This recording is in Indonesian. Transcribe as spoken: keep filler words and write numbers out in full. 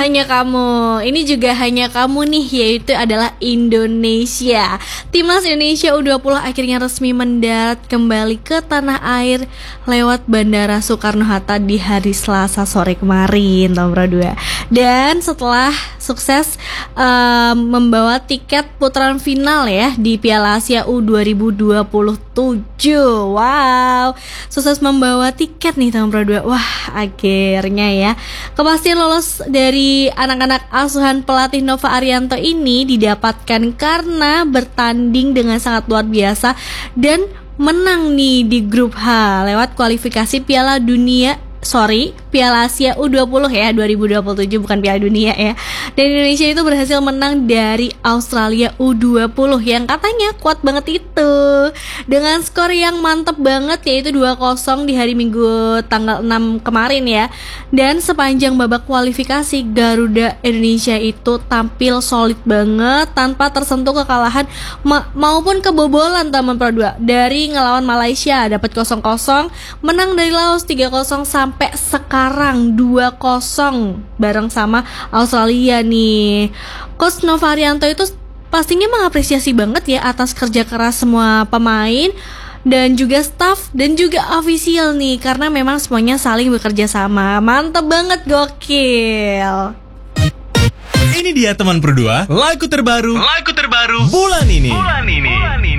Hanya kamu. Ini juga hanya kamu nih, yaitu adalah Indonesia. Timnas Indonesia U dua puluh akhirnya resmi mendarat kembali ke tanah air lewat Bandara Soekarno-Hatta di hari Selasa sore kemarin, tahun dua ribu dua. Dan setelah sukses uh, membawa tiket putaran final ya di Piala Asia U dua ribu dua puluh tujuh. Wow, sukses membawa tiket nih tahun dua ribu dua. Wah, akhirnya ya kepastian lolos dari anak-anak asuhan pelatih Nova Arianto ini didapatkan karena bertanding dengan sangat luar biasa dan menang nih di grup H lewat kualifikasi Piala Dunia Sorry, Piala Asia U dua puluh ya, dua ribu dua puluh tujuh, bukan Piala Dunia ya. Dan Indonesia itu berhasil menang dari Australia U dua puluh yang katanya kuat banget itu, dengan skor yang mantep banget, yaitu dua kosong di hari Minggu tanggal enam kemarin ya. Dan sepanjang babak kualifikasi, Garuda Indonesia itu tampil solid banget tanpa tersentuh kekalahan ma- maupun kebobolan teman Pro dua. Dari ngelawan Malaysia dapat kosong kosong, menang dari Laos tiga kosong, sampai sampai sekarang dua kosong bareng sama Australia nih. Coach Nova Arianto itu pastinya mengapresiasi banget ya atas kerja keras semua pemain dan juga staff dan juga official nih, karena memang semuanya saling bekerja sama. Mantap banget, gokil. Ini dia teman Pro dua, lagu terbaru, lagu terbaru bulan ini. Bulan ini. Bulan ini.